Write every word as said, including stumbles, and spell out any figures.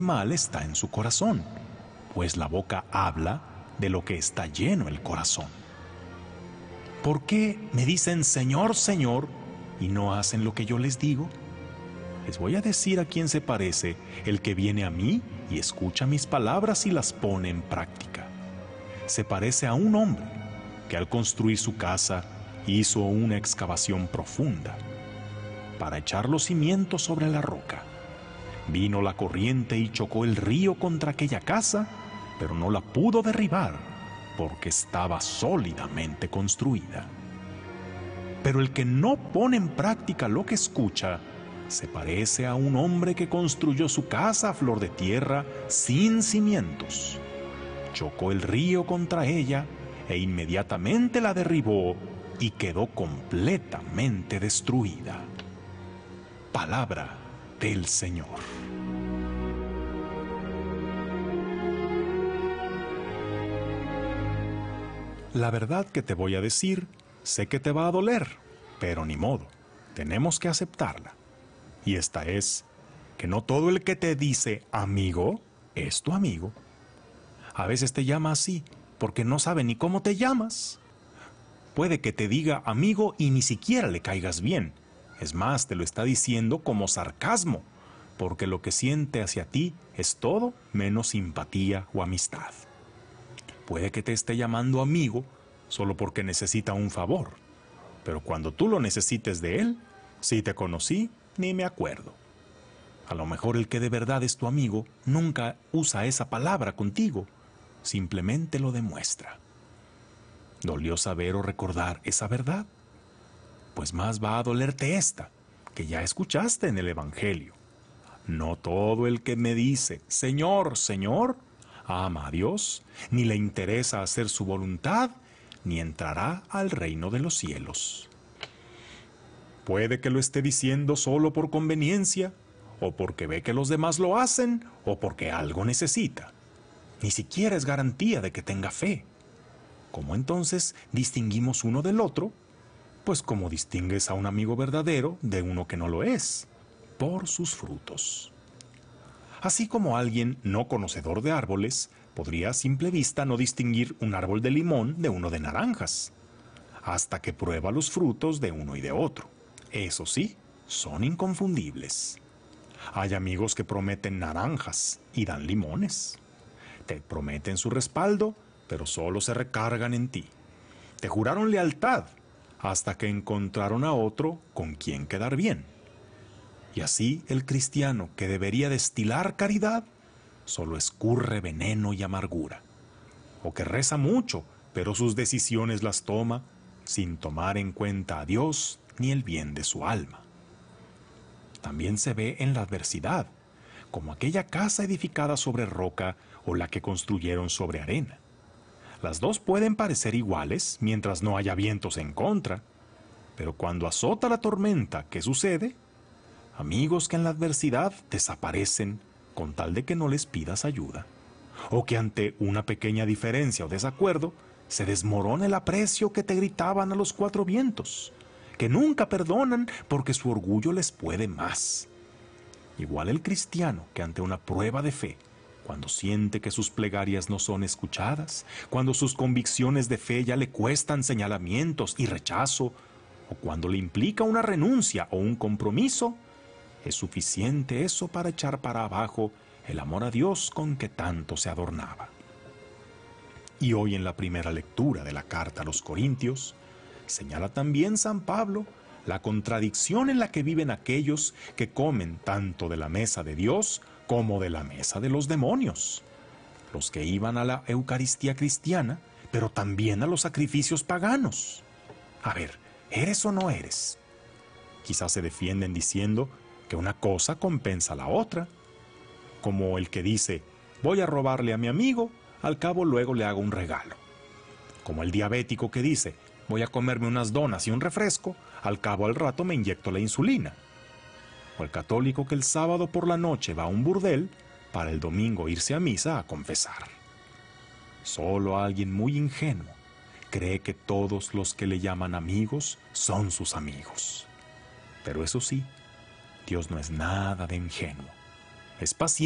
mal está en su corazón, pues la boca habla de lo que está lleno el corazón. ¿Por qué me dicen Señor, Señor, y no hacen lo que yo les digo? Les voy a decir a quién se parece el que viene a mí y escucha mis palabras y las pone en práctica. Se parece a un hombre que al construir su casa hizo una excavación profunda para echar los cimientos sobre la roca. Vino la corriente y chocó el río contra aquella casa, pero no la pudo derribar porque estaba sólidamente construida. Pero el que no pone en práctica lo que escucha, se parece a un hombre que construyó su casa a flor de tierra sin cimientos. Chocó el río contra ella e inmediatamente la derribó y quedó completamente destruida. Palabra del Señor. La verdad que te voy a decir, sé que te va a doler, pero ni modo, tenemos que aceptarla. Y esta es, que no todo el que te dice amigo es tu amigo. A veces te llama así, porque no sabe ni cómo te llamas. Puede que te diga amigo y ni siquiera le caigas bien. Es más, te lo está diciendo como sarcasmo, porque lo que siente hacia ti es todo menos simpatía o amistad. Puede que te esté llamando amigo solo porque necesita un favor, pero cuando tú lo necesites de él, si te conocí, ni me acuerdo. A lo mejor el que de verdad es tu amigo nunca usa esa palabra contigo, simplemente lo demuestra. ¿Dolió saber o recordar esa verdad? Pues más va a dolerte esta, que ya escuchaste en el Evangelio. No todo el que me dice, Señor, Señor, ama a Dios, ni le interesa hacer su voluntad, ni entrará al reino de los cielos. Puede que lo esté diciendo solo por conveniencia, o porque ve que los demás lo hacen, o porque algo necesita. Ni siquiera es garantía de que tenga fe. ¿Cómo entonces distinguimos uno del otro? Pues como distingues a un amigo verdadero de uno que no lo es, por sus frutos. Así como alguien no conocedor de árboles podría a simple vista no distinguir un árbol de limón de uno de naranjas, hasta que prueba los frutos de uno y de otro. Eso sí, son inconfundibles. Hay amigos que prometen naranjas y dan limones. Te prometen su respaldo, pero solo se recargan en ti. Te juraron lealtad hasta que encontraron a otro con quien quedar bien. Y así el cristiano que debería destilar caridad, solo escurre veneno y amargura. O que reza mucho, pero sus decisiones las toma sin tomar en cuenta a Dios ni el bien de su alma. También se ve en la adversidad, como aquella casa edificada sobre roca o la que construyeron sobre arena. Las dos pueden parecer iguales mientras no haya vientos en contra, pero cuando azota la tormenta, ¿qué sucede? Amigos que en la adversidad desaparecen con tal de que no les pidas ayuda, o que ante una pequeña diferencia o desacuerdo se desmorona el aprecio que te gritaban a los cuatro vientos, que nunca perdonan porque su orgullo les puede más. Igual el cristiano que ante una prueba de fe, cuando siente que sus plegarias no son escuchadas, cuando sus convicciones de fe ya le cuestan señalamientos y rechazo, o cuando le implica una renuncia o un compromiso, es suficiente eso para echar para abajo el amor a Dios con que tanto se adornaba. Y hoy en la primera lectura de la carta a los Corintios, señala también San Pablo la contradicción en la que viven aquellos que comen tanto de la mesa de Dios como de la mesa de los demonios, los que iban a la Eucaristía cristiana, pero también a los sacrificios paganos. A ver, ¿eres o no eres? Quizás se defienden diciendo que una cosa compensa a la otra, como el que dice, voy a robarle a mi amigo, al cabo luego le hago un regalo. Como el diabético que dice, voy a comerme unas donas y un refresco, al cabo al rato me inyecto la insulina. O el católico que el sábado por la noche va a un burdel para el domingo irse a misa a confesar. Solo alguien muy ingenuo cree que todos los que le llaman amigos son sus amigos. Pero eso sí, Dios no es nada de ingenuo. Es paciente.